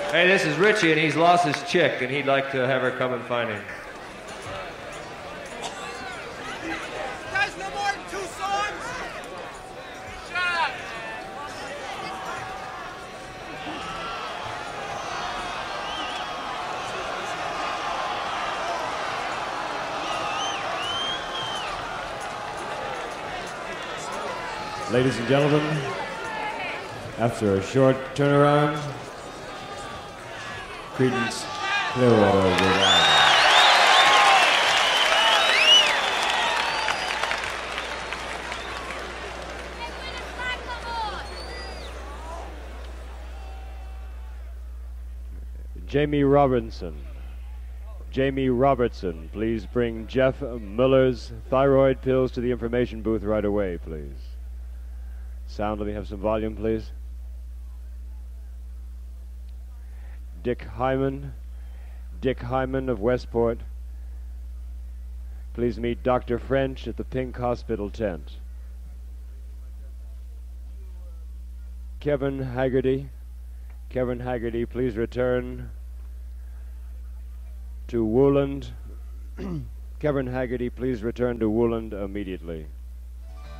Hey, this is Richie, and he's lost his chick, and he'd like to have her come and find him. Guys, no more than 2 songs? Shut up. Ladies and gentlemen, after a short turnaround, Creedence Clearwater Revival. Jamie Robertson, please bring Jeff Miller's thyroid pills to the information booth right away, please. Sound, let me have some volume, please. Dick Hyman of Westport, please meet Dr. French at the Pink Hospital tent. Kevin Haggerty, please return to Wooland. Kevin Haggerty, please return to Wooland immediately.